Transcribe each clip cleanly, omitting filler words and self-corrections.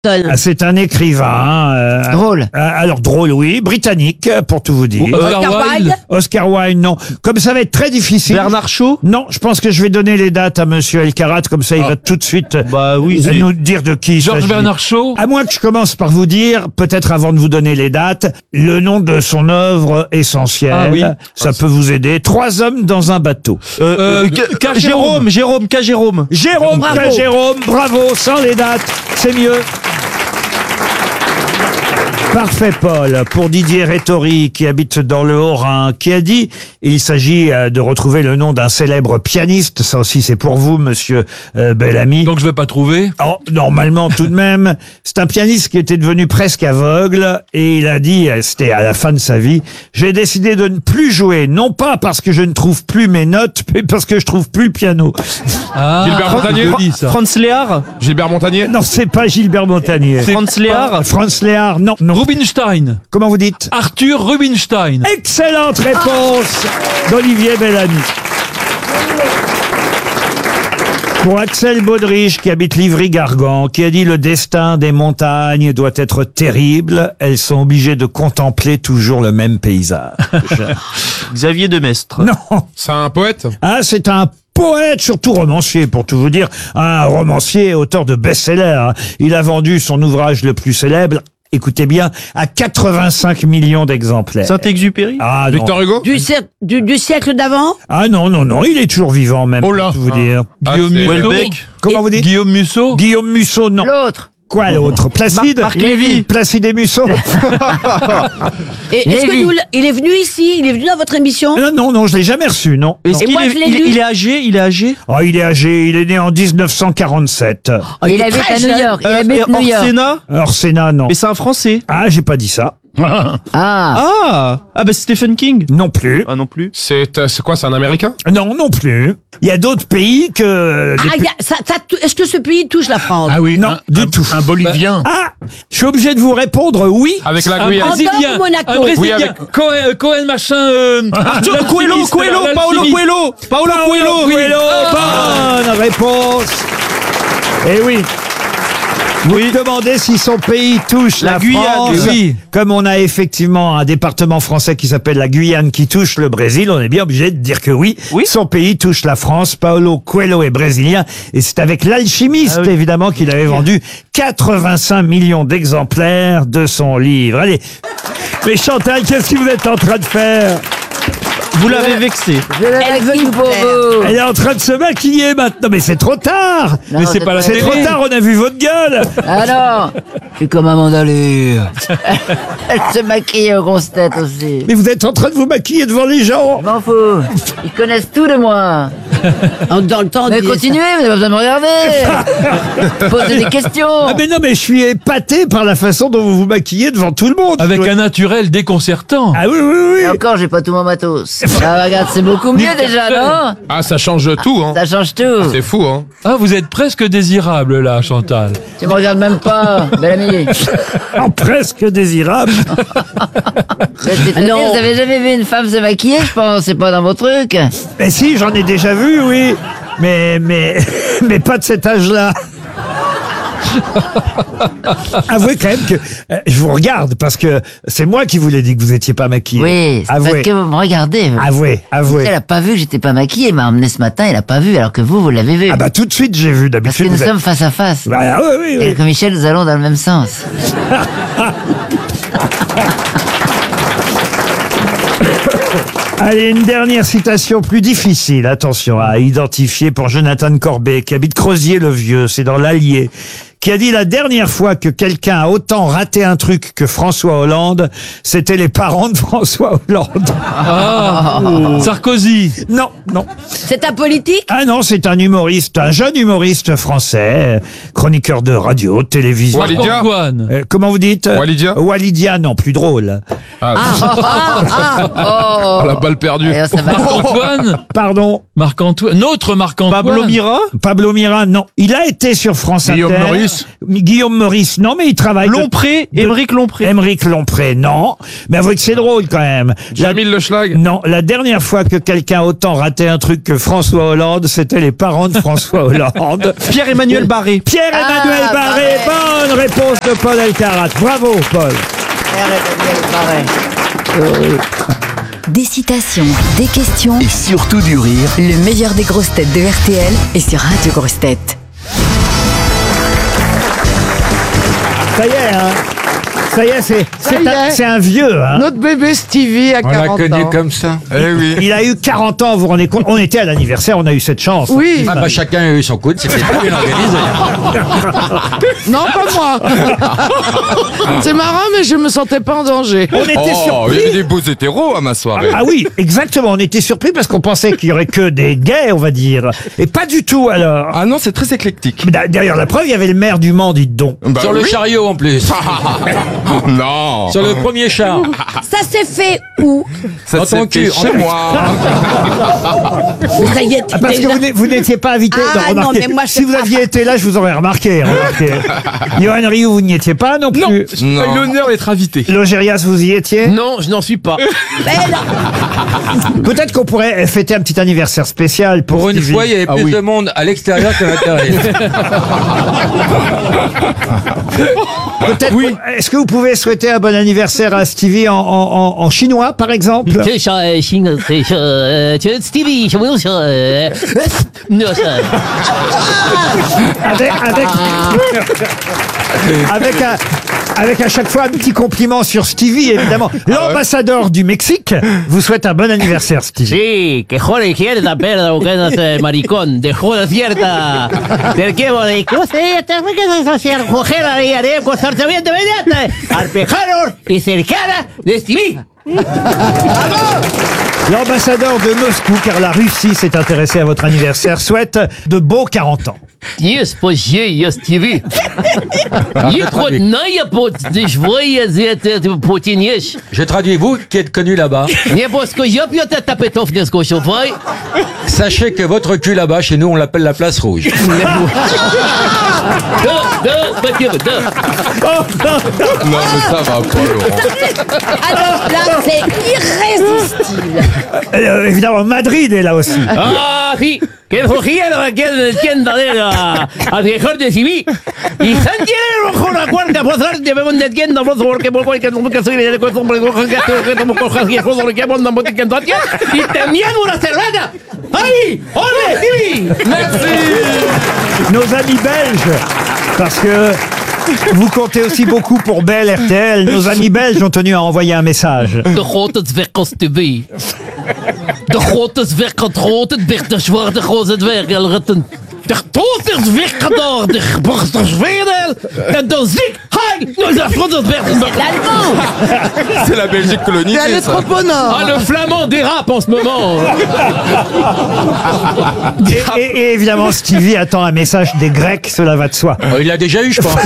Ah, c'est un écrivain. Drôle. Alors drôle, oui. Britannique, pour tout vous dire. Oscar Wilde. Oscar Wilde, non. Comme ça va être très difficile. Bernard Shaw. Non, je pense que je vais donner les dates à Monsieur Elkarat, comme ça il va tout de suite Bah oui. nous dire de qui il Georges s'agit. Bernard Shaw. À moins que je commence par vous dire, peut-être avant de vous donner les dates, le nom de son œuvre essentielle. Ah oui. Ça peut vous aider. 3 hommes dans un bateau. Jérôme. Jérôme Bravo. K. Jérôme, bravo, sans les dates, c'est mieux. Parfait, Paul. Pour Didier Rétori, qui habite dans le Haut-Rhin, qui a dit, il s'agit de retrouver le nom d'un célèbre pianiste. Ça aussi, c'est pour vous, monsieur Bellamy. Donc je vais pas trouver. Oh, normalement, tout de même. C'est un pianiste qui était devenu presque aveugle et il a dit, c'était à la fin de sa vie, j'ai décidé de ne plus jouer, non pas parce que je ne trouve plus mes notes, mais parce que je trouve plus le piano. Ah, Gilbert Montagnier. joli, ça. Franz Léard. Gilbert Montagnier. Non, c'est pas Gilbert Montagnier. Franz Léard. Franz Léard, non. Rubinstein. Comment vous dites? Arthur Rubinstein. Excellente réponse d'Olivier Bellamy. Pour Axel Baudrich, qui habite Livry-Gargan, qui a dit le destin des montagnes doit être terrible, elles sont obligées de contempler toujours le même paysage. Xavier Demestre. Non. C'est un poète. Ah, c'est un poète, surtout romancier, pour tout vous dire. Un romancier, auteur de best-seller. Il a vendu son ouvrage le plus célèbre, écoutez bien, à 85 millions d'exemplaires. Saint-Exupéry. Ah non. Victor Hugo. Du siècle d'avant? Ah non, il est toujours vivant même, Oh là. pour tout vous dire. Guillaume c'est- Musso. Welbeck. Comment vous dites? Guillaume Musso. Guillaume Musso, non. L'autre. Quoi l'autre? Placide? Marc Lévy. Placide et Musso? Et est-ce que Lévy. il est venu ici? Il est venu dans votre émission? Non, je l'ai jamais reçu, non. Est-ce Et qu'il moi, je l'ai lu. il est âgé? Il est âgé. Oh, il est âgé, il est né en 1947. Il habite à New York. Il habite New York. Orsena. Orsena, non. Mais c'est un Français. Ah, j'ai pas dit ça. Ah. Ah bah Stephen King. Non plus. Ah non plus. C'est quoi? C'est un Américain. Non plus. Il y a d'autres pays que... Ah, est-ce que ce pays touche la France? Ah oui, Non, du tout. Un Bolivien. Ah, je suis obligé de vous répondre oui. Avec la Un Guyane. Brésilien. Andorre ou Monaco? Un Brésilien. Oui, avec- Cohen machin. Arthur l'alchimiste, Coelho, Paolo l'alchimiste. Coelho. Paolo Coelho. Bonne réponse. Eh oui. Vous me demandez si son pays touche la Guyane, France. oui. Comme on a effectivement un département français qui s'appelle la Guyane qui touche le Brésil, on est bien obligé de dire que oui. Oui. Son pays touche la France. Paolo Coelho est brésilien. Et c'est avec l'alchimiste, évidemment, qu'il avait vendu 85 millions d'exemplaires de son livre. Allez. Mais Chantal, qu'est-ce que vous êtes en train de faire? Vous l'avez vexé. Elle veut pour vous. Elle est en train de se maquiller maintenant. Mais c'est trop tard. Mais c'est pas la C'est télé. trop tard, on a vu votre gueule. Ah non, je suis comme Amanda Lear. Elle se maquille aux grosses têtes aussi. Mais vous êtes en train de vous maquiller devant les gens. Je m'en fous. Ils connaissent tout de moi. Dans le temps. Mais continuez, vous n'avez pas besoin de me regarder. Posez des questions. Ah mais non, mais je suis épaté par la façon dont vous vous maquillez devant tout le monde. Avec un naturel déconcertant. Ah oui, oui, Et oui. encore, j'ai pas tout mon matos. Ah, regarde, c'est beaucoup mieux déjà, non? Ah, ça change tout, hein. Ça change tout. C'est fou, hein. Ah, vous êtes presque désirable là, Chantal. Tu me regardes même pas, belle amie. Presque désirable. Non. Vous avez jamais vu une femme se maquiller, je pense, c'est pas dans vos trucs. Mais si, j'en ai déjà vu, oui. Mais pas de cet âge-là. Avouez quand même que je vous regarde parce que c'est moi qui vous l'ai dit que vous étiez pas maquillée. Oui, c'est Avouez. parce que vous me regardez. Avouez. Elle a pas vu que j'étais pas maquillée, elle m'a emmené ce matin, elle a pas vu, alors que vous l'avez vu. Ah bah tout de suite j'ai vu. Parce que D'habitude nous vous êtes- sommes face à face. Bah, oui. Et comme Michel, nous allons dans le même sens. Allez, une dernière citation plus difficile, attention, à identifier pour Jonathan Corbet, qui habite Crozier-le-Vieux, c'est dans l'Allier, qui a dit la dernière fois que quelqu'un a autant raté un truc que François Hollande, c'était les parents de François Hollande. Ah, Sarkozy. Non. C'est un politique? Ah non, c'est un humoriste, un jeune humoriste français, chroniqueur de radio, de télévision. Walidia. Antoine. Comment vous dites? Walidia. Walidia, non, plus drôle. Ah, Oh. la balle perdue. D'ailleurs, ça va. Marc-Antoine. Pardon. Marc-Antoine. Notre Marc-Antoine. Pablo Mira. Pablo Mira, non. Il a été sur France Guillaume Inter. Meurice. Maurus. Guillaume Meurice, non, mais il travaille. Lompré, Émeric Lompré. Émeric Lompré, non. Mais avouez que c'est drôle quand même. Jamil Le Schlag. Non, la dernière fois que quelqu'un a autant raté un truc que François Hollande, c'était les parents de François Hollande. Pierre-Emmanuel Barré. Pierre-Emmanuel Barré, bonne réponse de Paul Elkarat. Bravo, Paul. Des citations, des questions, Et surtout du rire. le meilleur des grosses têtes de RTL est sur Radio Grosses Têtes. Ça y est, hein. Ça y est, y est. c'est un vieux, hein. Notre bébé Stevie a 40 ans. comme ça. Eh oui. Il a eu 40 ans, vous vous rendez compte? On était à l'anniversaire, on a eu cette chance. Oui. Ah bah chacun a eu son coude, c'était très bien organisé. Non, pas moi. C'est marrant, mais je me sentais pas en danger. On était surpris. il y avait des beaux hétéros à ma soirée. Ah oui, exactement. On était surpris parce qu'on pensait qu'il y aurait que des gays, on va dire. Et pas du tout, alors. Ah non, c'est très éclectique. Mais d'ailleurs, la preuve, il y avait le maire du Mans, dites donc. Sur Sur le le chariot en plus. Non. Sur le premier char. Ça s'est fait où? Ça Dans ton s'est fait cul, chez moi. Ça y est, Ah, parce que vous n'étiez pas invité. Ah, non, remarquez, mais moi, je si sais vous pas. aviez été là, je vous aurais remarqué. Johan Rioux, vous n'y étiez pas non plus. Non. l'honneur d'être invité. Logérias, vous y étiez. Non, je n'en suis pas. Peut-être qu'on pourrait fêter un petit anniversaire spécial pour Pour une Stevie. fois, il y avait Ah plus oui. de monde à l'extérieur qu'à l'intérieur. Peut-être. Est-ce que vous pouvez souhaiter un bon anniversaire à Stevie en chinois, par exemple? Avec à chaque fois un petit compliment sur Stevie, évidemment. L'ambassadeur du Mexique vous souhaite un bon anniversaire, Stevie. Sí, que joder izquierda, pero que no es maricón, de joder izquierda. Del que vos de cruce, te fue que se hacer coger a la de consorciamiento mediante, arpejaros y cercana de Stevie. L'ambassadeur de Moscou, car la Russie s'est intéressée à votre anniversaire, souhaite de beaux 40 ans. Yes, позже, я Стиви. И родная под дежвоя зет потенешь. Je traduis, vous qui êtes connu là-bas. Не боско я пью это тапетов не скошовай. Sachez que votre cul là-bas, chez nous, on l'appelle la place rouge. Да, спасибо, да. Non, mais ça va pas, Laurent. Alors là, c'est irrésistible. Évidemment, Madrid est là aussi. Ah, sí. Que fogía la que entienda de la al mejor de Stevie. Y Santiago con la cuarta posar de me entiendo por favor que por cualquier nunca soy de corazón por que como cojas y joder que bondan bote que entonces y también una cerveza. ¡Ay! ¡Ole, Stevie! Nos amis belges, parce que vous comptez aussi beaucoup pour Bell RTL, nos amis belges ont tenu à envoyer un message. De grote zwerkels TV. De grote zwerkels, grote dichte, zwarte grote zwerkelretten. De grote zwerkels, de grote zwerkel. En dan zie hi, nous avons de zwerkels. C'est la Belgique C'est à colonisée, ça. l'Étropona. Ah, le flamand dérape en ce moment. Et évidemment, Stevie attend un message des Grecs, cela va de soi. Il l'a déjà eu, je pense.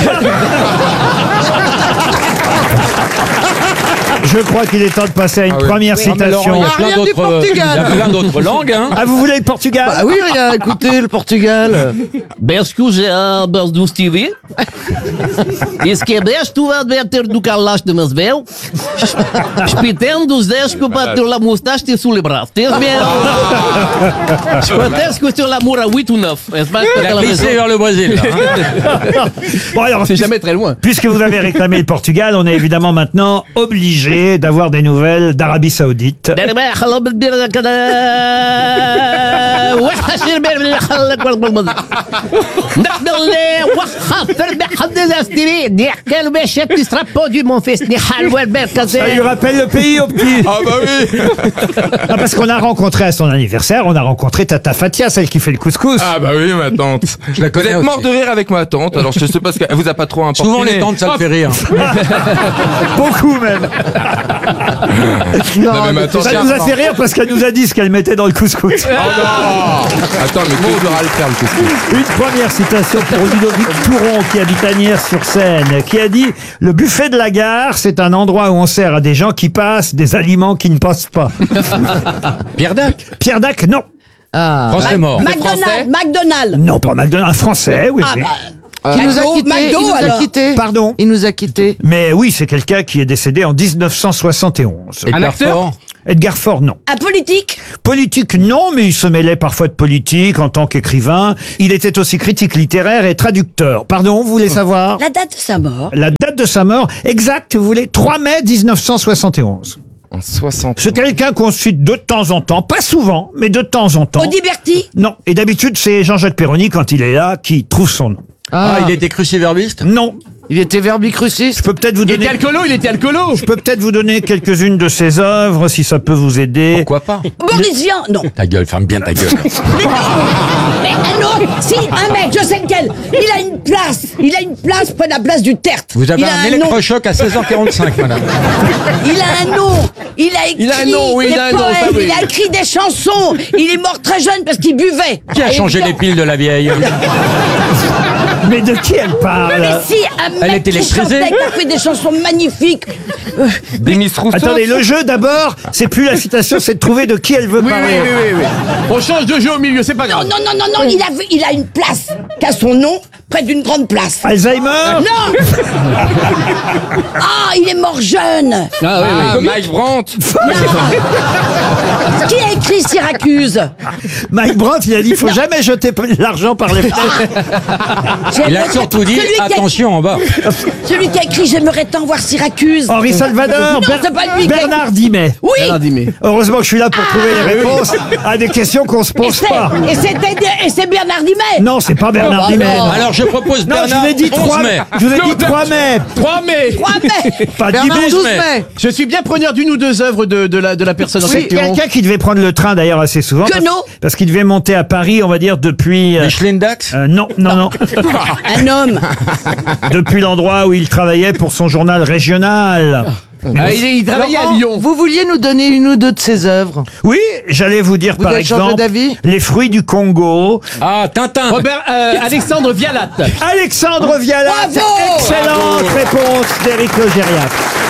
Je crois qu'il est temps de passer à une première Ah, mais Laurent, citation. il y a plein Rien du d'autres, Portugal. il y a plein d'autres langues, hein. Ah, vous voulez le Portugal? Ah oui, regarde, écoutez, le Portugal. Bescuze a bas do Stevie. Is que best tu vas meter do calas de meus véu. Spitendo dos 10 que para ter la moustache te sous les bras. Tens bien. Peut-être que sur l'amour à 8 ou 9. Est-ce pas Il a glissé vers le Brésil, là, hein. Bon, alors, C'est jamais très loin. puisque vous avez réclamé le Portugal, on est évidemment maintenant obligé d'avoir des nouvelles d'Arabie Saoudite. Ça lui rappelle le pays au petit. Ah bah oui. Ah, parce qu'on a rencontré à son anniversaire, on a rencontré Tata Fatia, celle qui fait le couscous. Ah bah oui, ma tante. Je la Vous connais êtes mort aussi. de rire avec ma tante, alors je sais pas ce qu'elle vous a pas trop importuné. Souvent, les tantes, ça me fait rire. Beaucoup même. Non, mais ma tante, Ça nous a fait rire parce qu'elle nous a dit ce qu'elle mettait dans le couscous. Oh non. Attends, mais qui devra le faire, le couscous? Une première citation pour Ludovic Touron qui habite Agnières-sur-Seine, qui a dit « Le buffet de la gare, c'est un endroit où on sert à des gens qui passent des aliments qui ne passent pas. Pierre Dac. » Pierre Dac, non. France est mort. McDonald's. Non, pas McDonald's. Un Français, oui. Ah, oui. bah, Qui nous a quittés. McDo, Il nous a alors. quittés. Pardon. Il nous a quittés. Mais oui, c'est quelqu'un qui est décédé en 1971. Un acteur. Edgar Faure, non. Un politique? Politique, non, mais il se mêlait parfois de politique en tant qu'écrivain. Il était aussi critique littéraire et traducteur. Pardon, vous voulez savoir La date de sa mort? la date de sa mort exacte, vous voulez 3 mai 1971. En 60. C'est quelqu'un qu'on cite de temps en temps, pas souvent, mais de temps en temps. Audiberti? Non, et d'habitude c'est Jean-Jacques Perroni quand il est là qui trouve son nom. Ah, il était cruciverbiste? Non, Il était verbicruciste. je peux peut-être vous Il était donner. alcoolo, il était alcoolo. Je peux peut-être vous donner quelques-unes de ses œuvres si ça peut vous aider. Pourquoi pas? Boris Vian? Non. Ta gueule, ferme bien ta gueule. Mais un autre, si, un mec, je sais lequel. Il a une place près de la place du Tertre. Vous avez Il a un nom. électrochoc à 16h45, madame. Il a un nom. Il a écrit Il a un nom, oui, des il a un nom, poèmes. ça, oui. Il a écrit des chansons. Il est mort très jeune parce qu'il buvait. Qui a changé les piles de la vieille? Mais de qui elle parle Mais si, un Elle mec était qui électrisée. chantait, qui a fait des chansons magnifiques. Des Miss Rousseau. Attendez, le jeu d'abord, c'est plus la citation, c'est de trouver de qui elle veut Oui, parler. oui. On change de jeu au milieu, c'est pas Non, grave. non, il a une place qui a son nom près d'une grande place. Alzheimer. Non. Ah, il est mort jeune. Ah, Mike Brandt. Qui a écrit Syracuse? Mike Brandt, il a dit, il faut jamais jeter l'argent par les fenêtres. Il a surtout dit, attention en bas. Celui qui a écrit J'aimerais tant voir Syracuse. Henri Salvador. Non, c'est pas lui. Bernard Dimet. Oui. Alors, dis-moi. Heureusement que je suis là pour trouver les réponses à des questions qu'on se pose pas. Et c'est Bernard Dimet. Non, c'est pas Bernard Oh, Dimet. non. Alors je propose Non, je Bernard, vous ai dit 11 3 mai. mai. Je vous ai dit 3 mai. 3 mai. 3 mai. Pas Bernard, Dimet. 12 mai. Je suis bien preneur d'une ou deux œuvres de la personne en C'est question. quelqu'un qui devait prendre le train d'ailleurs assez souvent. Queneau. Parce qu'il devait monter à Paris, on va dire, depuis... Michelin Dax. non. Un homme. Depuis l'endroit où il travaillait pour son journal régional. Ah, il travaillait à Lyon. Vous vouliez nous donner une ou deux de ses œuvres. Oui, j'allais vous dire Vous par avez changé exemple d'avis Les fruits du Congo. Ah, Tintin. Robert, Alexandre Vialat. Alexandre Vialat. Bravo. Excellente réponse d'Éric Logérias.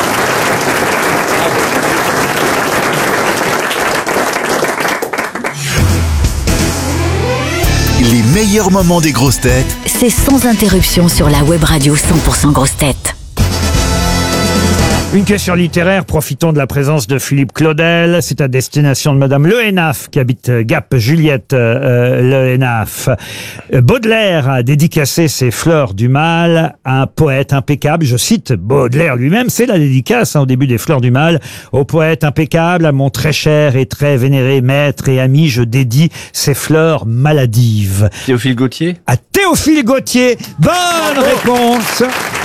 Les meilleurs moments des grosses têtes C'est sans interruption sur la web radio 100% grosses têtes. Une question littéraire, profitons de la présence de Philippe Claudel. C'est à destination de Madame Lehenaf, qui habite Gap, Juliette Lehenaf. Baudelaire a dédicacé ses Fleurs du Mal à un poète impeccable. Je cite Baudelaire lui-même, c'est la dédicace au début des Fleurs du Mal. Au poète impeccable, à mon très cher et très vénéré maître et ami, je dédie ces fleurs maladives. Théophile Gautier. À Théophile Gautier, bonne réponse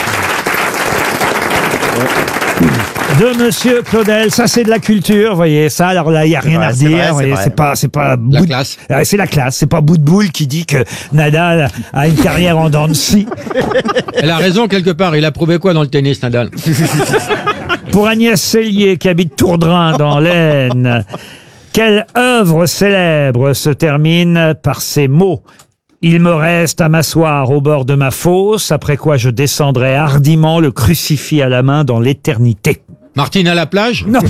de Monsieur Claudel. Ça, c'est de la culture, vous voyez ça. Alors là, il y a rien à redire. Vous voyez, c'est pas bout de- classe. C'est la classe. C'est pas bout de boule qui dit que Nadal a une carrière en dents de scie. Elle a raison quelque part. Il a prouvé quoi dans le tennis, Nadal? Pour Agnès Sellier, qui habite Tourdrin dans l'Aisne, quelle œuvre célèbre se termine par ces mots? Il me reste à m'asseoir au bord de ma fosse, après quoi je descendrai hardiment le crucifix à la main dans l'éternité. Martine à la plage? Non.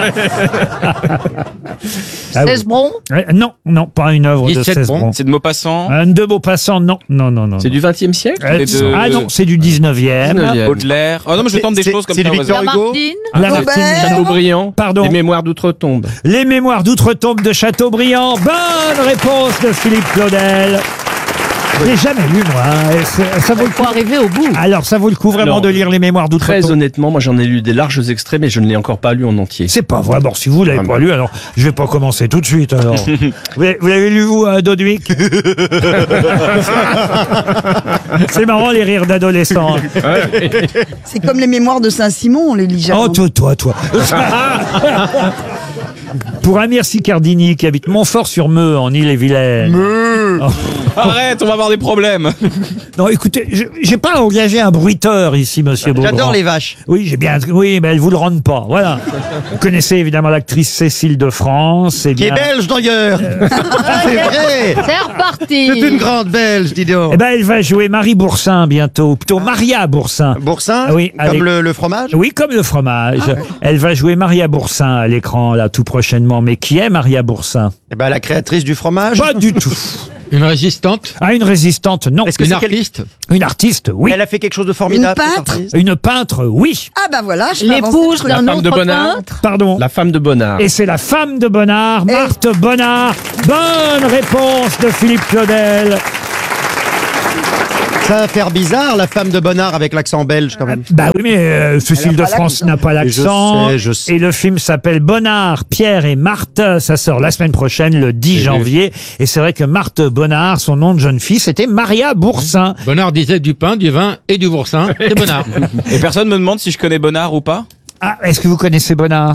Ah oui. Cesbron? Non, pas une œuvre de 17 Cesbron. C'est de Maupassant. De Maupassant, non. C'est du 20e siècle. C'est de- Ah non, c'est du 19e. Baudelaire. Oh non, mais je tente des choses comme ça. au hasard. Lamartine? Lamartine, non. Chateaubriand. Pardon. Les mémoires d'outre-tombe. Les mémoires d'outre-tombe de Chateaubriand. Bonne réponse de Philippe Claudel. Je l'ai jamais lu, moi. Ça vaut le coup. Faut arriver au bout. Alors, ça vaut le coup vraiment Alors, de lire les mémoires Très d'outre-tombe. honnêtement, moi j'en ai lu des larges extraits, mais je ne l'ai encore pas lu en entier. C'est pas vrai. Bon, si vous l'avez pas lu, alors je vais pas commencer tout de suite. Alors, vous l'avez lu vous, Dodwick? C'est marrant les rires d'adolescents. C'est comme les mémoires de Saint-Simon, on les lit jamais. Oh, toi. Pour Amir Sicardini, qui habite Montfort-sur-Meux, en Ille-et-Vilaine. Arrête, on va avoir des problèmes. Non, écoutez, j'ai pas engagé un bruiteur ici, monsieur Beaugrand. J'adore les vaches. Oui, oui, mais elles vous le rendent pas. Voilà. Vous connaissez évidemment l'actrice Cécile de France. Qui est belge d'ailleurs. C'est vrai. C'est reparti. C'est une grande belge, dis donc. Eh ben, elle va jouer Marie Boursin bientôt. Plutôt Maria Boursin. Boursin. Oui, Comme avec- le fromage. Oui, comme le fromage. Elle va jouer Maria Boursin à l'écran, là, tout prochainement. Mais qui est Maria Boursin? Eh ben, la créatrice du fromage. Pas du tout. Une résistante? Ah, une résistante, non. Est-ce que Une c'est quel- artiste? Une artiste, oui. Elle a fait quelque chose de formidable. Une cette peintre artiste. Une peintre, oui. Ah bah voilà, je L'épouse d'un femme de autre Bonnard. peintre. Pardon. La femme de Bonnard. Et c'est la femme de Bonnard, Marthe Bonnard. Bonne réponse de Philippe Claudel. Ça va faire bizarre, la femme de Bonnard avec l'accent belge quand même. Bah oui, mais Cécile de France n'a pas l'accent. Je sais. Et le film s'appelle Bonnard, Pierre et Marthe. Ça sort la semaine prochaine, le 10 janvier. Et c'est vrai que Marthe Bonnard, son nom de jeune fille, c'était Maria Boursin. Bonnard disait du pain, du vin et du boursin. C'est Bonnard. Et personne me demande si je connais Bonnard ou pas. Ah, est-ce que vous connaissez Bonnard?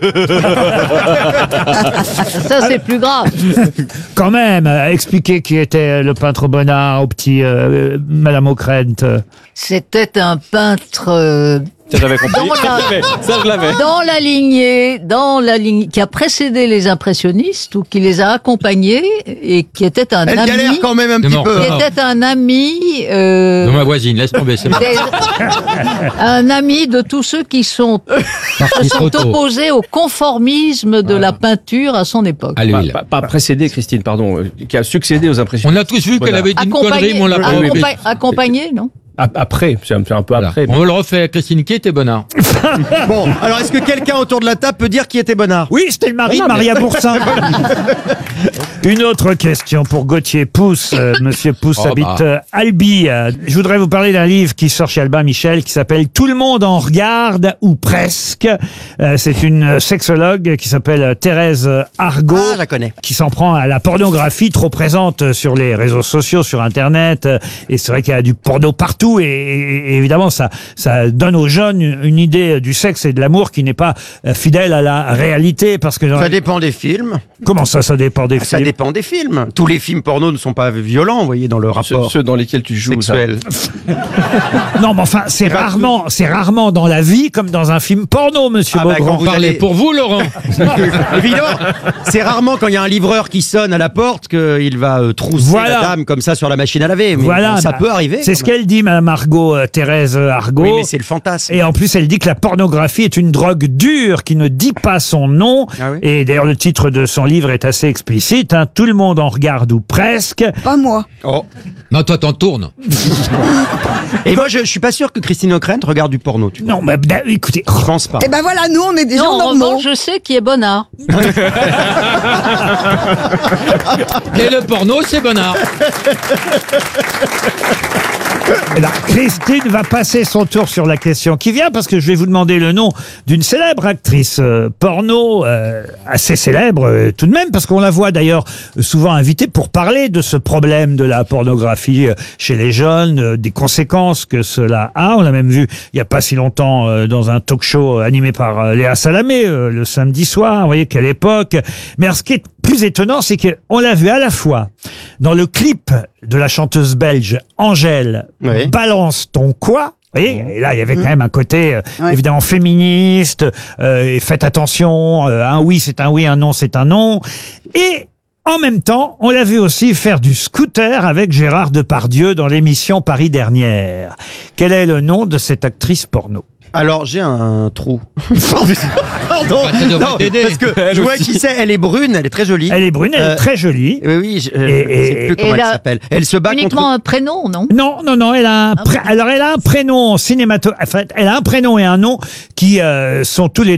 Ça, c'est plus grave. Quand même, expliquez qui était le peintre Bonnard au petit Madame Ockrent. C'était un peintre Ça, j'avais compris. Dans la- Ça, je l'avais. dans la lignée qui a précédé les impressionnistes ou qui les a accompagnés et qui était un Elle ami. galère quand même un C'est petit mort. peu. Qui était un ami. De ma voisine, laisse tomber. C'est Un ami de tous ceux qui se parti trop sont tôt. opposés au conformisme de la peinture à son époque. À l'huile. Pas précédé, Christine, pardon, qui a succédé aux impressions. On a tous vu qu'elle avait dit une connerie, mais on l'a pas relevé. Accompagné, non? Après, c'est un peu Voilà. après. On le refait. Christine, qui était Bonnard? Bon, alors est-ce que quelqu'un autour de la table peut dire qui était Bonnard? Oui, c'était le mari de Maria Boursin. Une autre question pour Gauthier Pousse. Monsieur Pousse Oh, habite bah. Albi. Je voudrais vous parler d'un livre qui sort chez Albin Michel qui s'appelle Tout le monde en regarde ou presque. C'est une sexologue qui s'appelle Thérèse Argot. Ah, je la connais. Qui s'en prend à la pornographie trop présente sur les réseaux sociaux, sur Internet. Et c'est vrai qu'il y a du porno partout. Et évidemment, ça donne aux jeunes une idée du sexe et de l'amour qui n'est pas fidèle à la réalité. Parce que Ça dépend des films. Comment ça dépend des Ça films? dépend des films. Tous les films porno ne sont pas violents, vous voyez, dans le rapport Ceux dans lesquels tu joues. sexuel. Non, mais enfin, c'est rarement dans la vie comme dans un film porno, monsieur Ah bah, Beaugrand. quand vous Parlez allez- pour vous, Laurent. Évidemment, c'est rarement quand il y a un livreur qui sonne à la porte qu'il va trousser Voilà. la dame comme ça sur la machine à laver. Mais Voilà, bon, ça bah, peut arriver. C'est ce qu'elle dit, Madame Argot, Thérèse Argot. Oui, mais c'est le fantasme. Et en plus, elle dit que la pornographie est une drogue dure qui ne dit pas son nom. Ah oui. Et d'ailleurs, le titre de son livre est assez explicite. Hein. Tout le monde en regarde ou presque. Pas moi. Oh. Non, toi, t'en tournes. Et moi, je suis pas sûr que Christine O'Krent regarde du porno. Tu vois. Non, mais écoutez. Je pense pas. Eh ben voilà, nous on est des Non, gens en normaux. revanche, je sais qui est Bonnard. Et le porno, c'est Bonnard. Eh ben, Christine va passer son tour sur la question qui vient parce que je vais vous demander le nom d'une célèbre actrice porno, assez célèbre tout de même, parce qu'on la voit d'ailleurs souvent invitée pour parler de ce problème de la pornographie chez les jeunes, des conséquences que cela a. On l'a même vu il n'y a pas si longtemps dans un talk show animé par Léa Salamé le samedi soir. Vous voyez quelle époque. Mais alors, ce qui est plus étonnant, c'est qu'on l'a vu à la fois dans le clip de la chanteuse belge Angèle, Oui. Balance ton quoi. Vous voyez, et là, il y avait quand même un côté Ouais. évidemment féministe, et faites attention, un oui c'est un oui, un non c'est un non. Et en même temps, on l'a vu aussi faire du scooter avec Gérard Depardieu dans l'émission Paris Dernière. Quel est le nom de cette actrice porno? Alors, j'ai un trou. Pardon. Bah, ça devrait Non, t'aider. parce que je vois qui c'est. Elle est brune, elle est très jolie. Elle est brune, elle est très jolie. Oui, oui, je Et- sais plus comment et elle là, s'appelle. Elle se bat Uniquement contre... un prénom, non? Non, elle a alors elle a un prénom cinématographique. En fait, elle a un prénom et un nom qui sont tous les